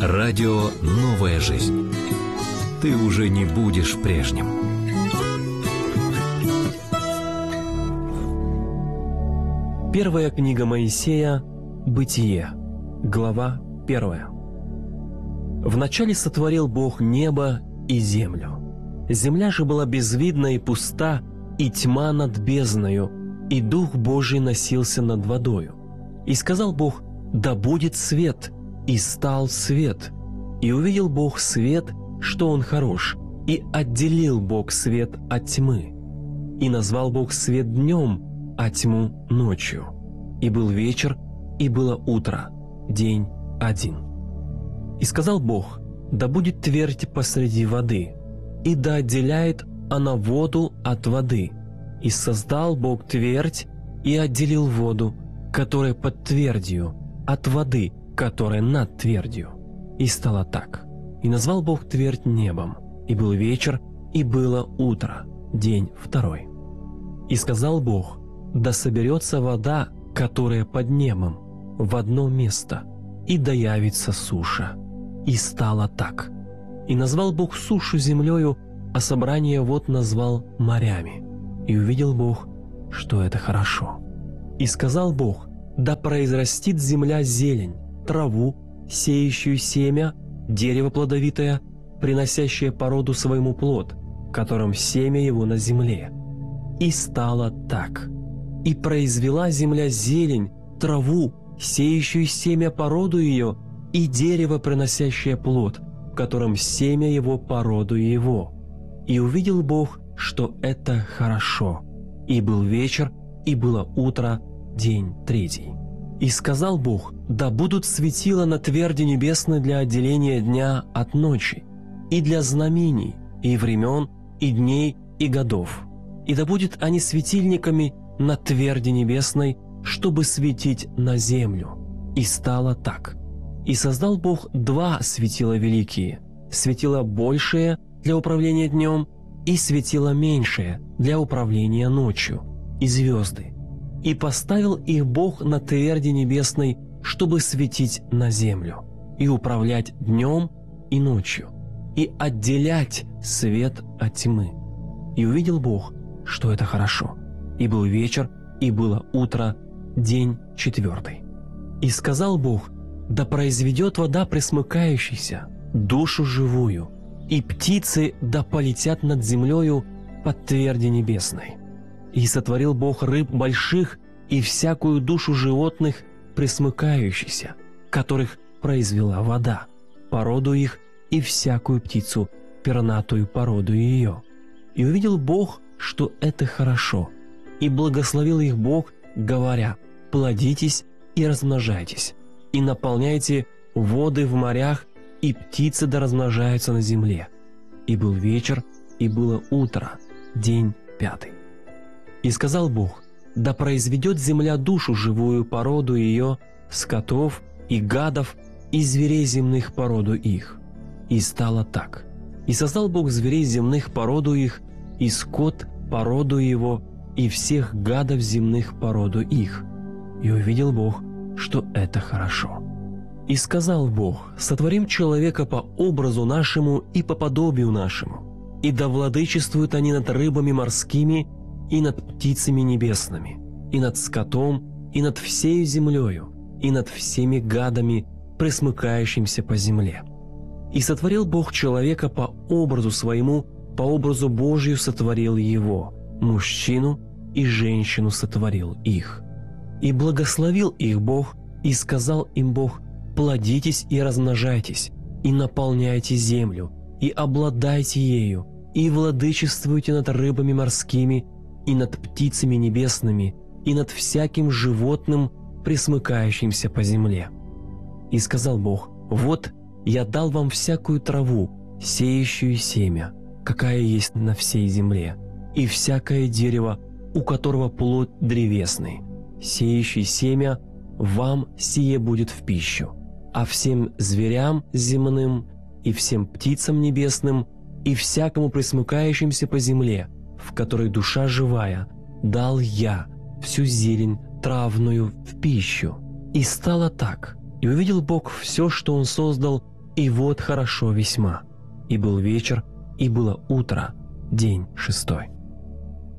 Радио «Новая жизнь». Ты уже не будешь прежним. Первая книга Моисея, Бытие, глава 1. Вначале сотворил Бог небо и землю. Земля же была безвидна и пуста, и тьма над бездною, и Дух Божий носился над водою. И сказал Бог: «Да будет свет», и стал свет. И увидел Бог свет, что он хорош, и отделил Бог свет от тьмы. И назвал Бог свет днем, а тьму ночью. И был вечер, и было утро, день один. И сказал Бог: «Да будет твердь посреди воды, и да отделяет она воду от воды. И создал Бог твердь, и отделил воду, которая под твердью, от воды, которая над твердью. И стало так. И назвал Бог твердь небом. И был вечер, и было утро, день второй. И сказал Бог: да соберется вода, которая под небом, в одно место, и да явится суша. И стало так. И назвал Бог сушу землею, а собрание вод назвал морями. И увидел Бог, что это хорошо. И сказал Бог: да произрастит земля зелень, траву, сеющую семя, дерево плодовитое, приносящее по роду своему плод, которым семя его на земле. И стало так. И произвела земля зелень, траву, сеющую семя по роду ее, и дерево, приносящее плод, в котором семя его по роду его. И увидел Бог, что это хорошо. И был вечер, и было утро, день третий. И сказал Бог: да будут светила на тверди небесной для отделения дня от ночи, и для знамений, и времен, и дней, и годов. И да будет они светильниками на тверди небесной, чтобы светить на землю. И стало так. И создал Бог два светила великие: светило большее для управления днем, и светило меньшее для управления ночью, и звезды. И поставил их Бог на тверди небесной, чтобы светить на землю, и управлять днем и ночью, и отделять свет от тьмы. И увидел Бог, что это хорошо. И был вечер, и было утро, день четвертый. И сказал Бог: да произведет вода пресмыкающаяся, душу живую, и птицы да полетят над землею под тверди небесной. И сотворил Бог рыб больших и всякую душу животных пресмыкающихся, которых произвела вода, породу их, и всякую птицу, пернатую породу ее. И увидел Бог, что это хорошо, и благословил их Бог, говоря: плодитесь и размножайтесь, и наполняйте воды в морях, и птицы да размножаются на земле. И был вечер, и было утро, день пятый. И сказал Бог: да произведет земля душу живую породу ее, скотов и гадов, и зверей земных породу их. И стало так. И создал Бог зверей земных породу их, и скот породу его, и всех гадов земных породу их. И увидел Бог, что это хорошо. И сказал Бог: сотворим человека по образу нашему и по подобию нашему, и да владычествуют они над рыбами морскими, и над птицами небесными, и над скотом, и над всею землею, и над всеми гадами, пресмыкающимся по земле. И сотворил Бог человека по образу своему, по образу Божию сотворил его, мужчину и женщину сотворил их. И благословил их Бог, и сказал им Бог: плодитесь и размножайтесь, и наполняйте землю, и обладайте ею, и владычествуйте над рыбами морскими, и над птицами небесными, и над всяким животным, пресмыкающимся по земле. И сказал Бог: вот я дал вам всякую траву, сеющую семя, какая есть на всей земле, и всякое дерево, у которого плод древесный, сеющий семя, вам сие будет в пищу, а всем зверям земным, и всем птицам небесным, и всякому пресмыкающимся по земле, в которой душа живая, дал я всю зелень травную в пищу. И стало так. И увидел Бог все, что Он создал, и вот хорошо весьма. И был вечер, и было утро, день 6.